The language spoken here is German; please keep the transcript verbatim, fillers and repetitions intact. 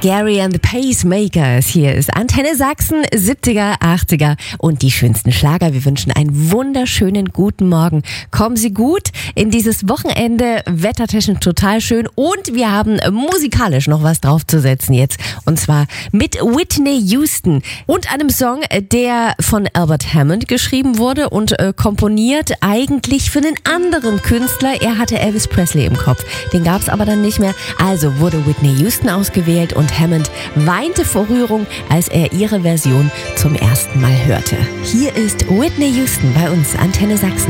Gary and the Pacemakers. Hier ist Antenne Sachsen, siebziger, achtziger und die schönsten Schlager. Wir wünschen einen wunderschönen guten Morgen. Kommen Sie gut in dieses Wochenende, wettertechnisch total schön und wir haben musikalisch noch was draufzusetzen jetzt. Und zwar mit Whitney Houston und einem Song, der von Albert Hammond geschrieben wurde und äh, komponiert eigentlich für einen anderen Künstler. Er hatte Elvis Presley im Kopf. Den gab es aber dann nicht mehr. Also wurde Whitney Houston ausgewählt und Hammond weinte vor Rührung, als er ihre Version zum ersten Mal hörte. Hier ist Whitney Houston bei uns, Antenne Sachsen.